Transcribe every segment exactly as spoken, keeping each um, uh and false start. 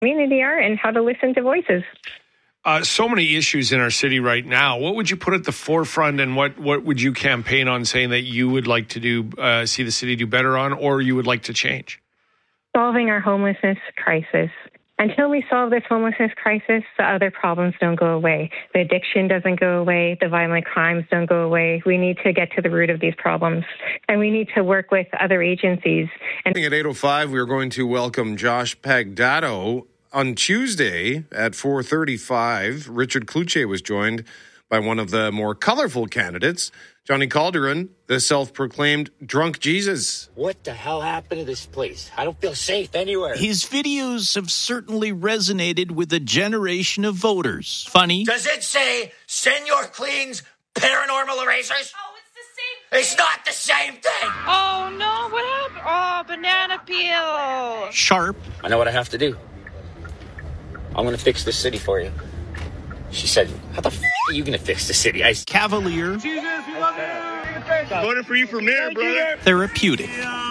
community are and how to listen to voices. Uh, so many issues in our city right now. What would you put at the forefront, and what, what would you campaign on saying that you would like to do, uh, see the city do better on, or you would like to change? Solving our homelessness crisis. Until we solve this homelessness crisis, the other problems don't go away. The addiction doesn't go away. The violent crimes don't go away. We need to get to the root of these problems, and we need to work with other agencies. And at eight oh five, we are going to welcome Josh Pagdato. On Tuesday at four thirty-five, Richard Cloutier was joined by one of the more colorful candidates, Johnny Calderon, the self-proclaimed drunk Jesus. What the hell happened to this place? I don't feel safe anywhere. His videos have certainly resonated with a generation of voters. Funny. Does it say Senor Clean's paranormal erasers? Oh, it's the same thing. It's not the same thing. Oh, no. What happened? Oh, banana peel. Sharp. I know what I have to do. I'm going to fix this city for you. She said, how the f*** are you going to fix the city? I Cavalier. Jesus, we love you. Voted for you for mayor, brother. Therapeutic.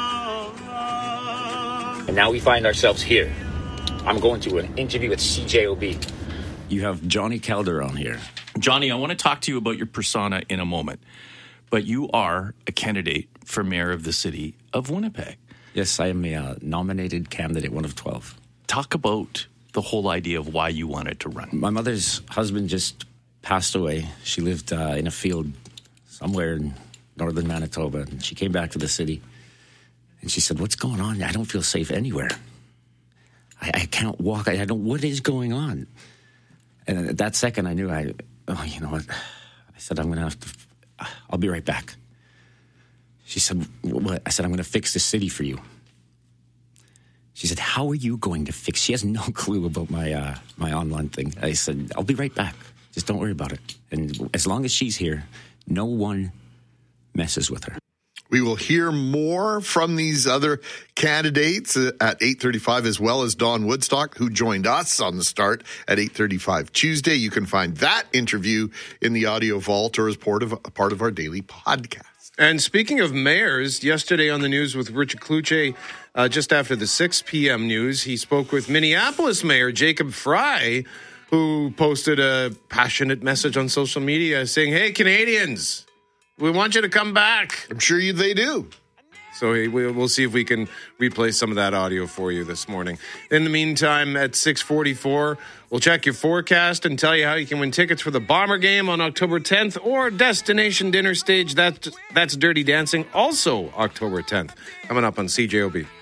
And now we find ourselves here. I'm going to an interview with C J O B. You have Johnny Calderon here. Johnny, I want to talk to you about your persona in a moment. But you are a candidate for mayor of the city of Winnipeg. Yes, I am a uh, nominated candidate, one of twelve. Talk about the whole idea of why you wanted to run. My mother's husband just passed away. She lived uh, in a field somewhere in northern Manitoba, and she came back to the city, and she said, what's going on? I don't feel safe anywhere. I, I can't walk. I, I don't, what is going on? And at that second, I knew I, oh, you know what? I said, I'm going to have to, I'll be right back. She said, what? I said, I'm going to fix the city for you. She said, how are you going to fix? She has no clue about my uh, my online thing. I said, I'll be right back. Just don't worry about it. And as long as she's here, no one messes with her. We will hear more from these other candidates at eight thirty-five, as well as Dawn Woodstock, who joined us on the start at eight thirty-five Tuesday. You can find that interview in the audio vault or as part of, part of our daily podcast. And speaking of mayors, yesterday on the news with Richard Cloutier, uh, just after the six p.m. news, he spoke with Minneapolis Mayor Jacob Fry, who posted a passionate message on social media saying, hey, Canadians, we want you to come back. I'm sure you, they do. So we'll see if we can replay some of that audio for you this morning. In the meantime, at six forty-four, we'll check your forecast and tell you how you can win tickets for the Bomber game on October tenth or Destination Dinner Stage. That's, that's Dirty Dancing, also October tenth. Coming up on C J O B.